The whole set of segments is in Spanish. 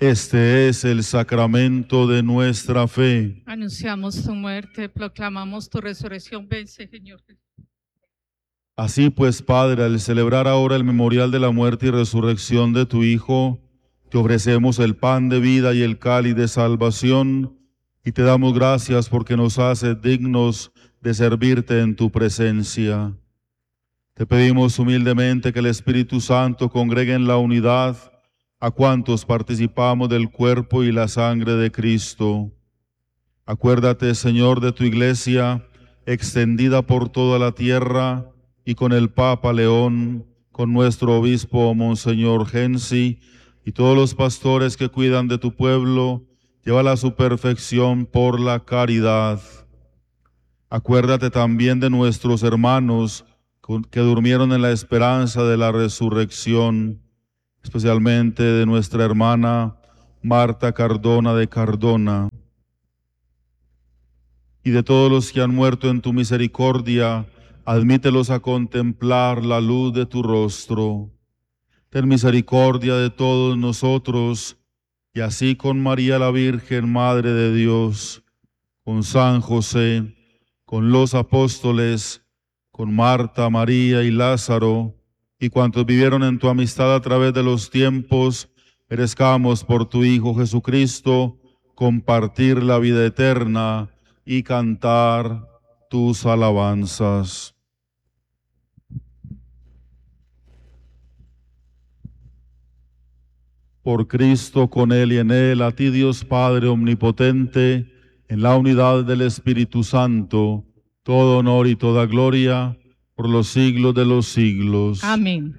Este es el sacramento de nuestra fe. Anunciamos tu muerte, proclamamos tu resurrección. Ven, Señor Jesús. Así pues, Padre, al celebrar ahora el memorial de la muerte y resurrección de tu Hijo, te ofrecemos el pan de vida y el cáliz de salvación, y te damos gracias porque nos haces dignos de servirte en tu presencia. Te pedimos humildemente que el Espíritu Santo congregue en la unidad a cuantos participamos del cuerpo y la sangre de Cristo. Acuérdate, Señor, de tu iglesia, extendida por toda la tierra, y con el Papa León, con nuestro obispo Monseñor Gensi, y todos los pastores que cuidan de tu pueblo, llévala a su perfección por la caridad. Acuérdate también de nuestros hermanos que durmieron en la esperanza de la resurrección, especialmente de nuestra hermana Marta Cardona de Cardona, y de todos los que han muerto en tu misericordia, admítelos a contemplar la luz de tu rostro. Ten misericordia de todos nosotros, y así con María la Virgen, Madre de Dios, con San José, con los apóstoles, con Marta, María y Lázaro, y cuantos vivieron en tu amistad a través de los tiempos, merezcamos por tu Hijo Jesucristo compartir la vida eterna y cantar tus alabanzas. Por Cristo, con Él y en Él, a ti Dios Padre Omnipotente, en la unidad del Espíritu Santo, todo honor y toda gloria por los siglos de los siglos. Amén.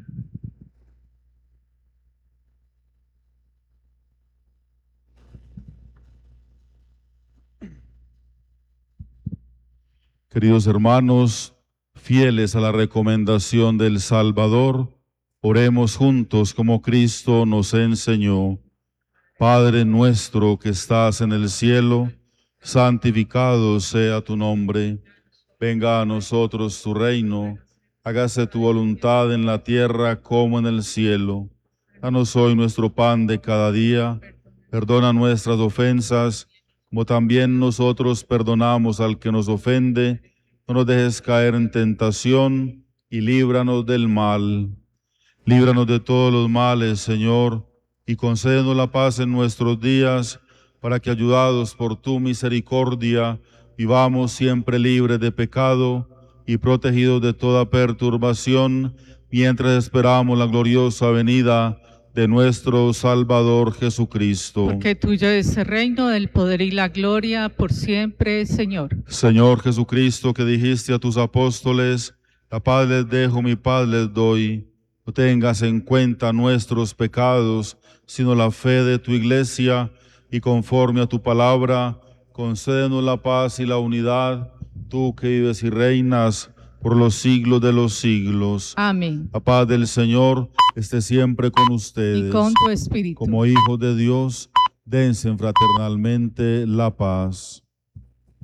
Queridos hermanos, fieles a la recomendación del Salvador, oremos juntos como Cristo nos enseñó. Padre nuestro que estás en el cielo, santificado sea tu nombre. Venga a nosotros tu reino, hágase tu voluntad en la tierra como en el cielo. Danos hoy nuestro pan de cada día, perdona nuestras ofensas, como también nosotros perdonamos al que nos ofende. No nos dejes caer en tentación y líbranos del mal. Líbranos de todos los males, Señor, y concédenos la paz en nuestros días, para que, ayudados por tu misericordia, vivamos siempre libres de pecado y protegidos de toda perturbación, mientras esperamos la gloriosa venida de nuestro Salvador Jesucristo. Porque tuyo es el reino, el poder y la gloria por siempre, Señor. Señor Jesucristo, que dijiste a tus apóstoles, la paz les dejo, mi paz les doy. No tengas en cuenta nuestros pecados, sino la fe de tu iglesia, y conforme a tu palabra, concédenos la paz y la unidad, tú que vives y reinas por los siglos de los siglos. Amén. La paz del Señor esté siempre con ustedes. Y con tu espíritu. Como hijos de Dios, dense fraternalmente la paz.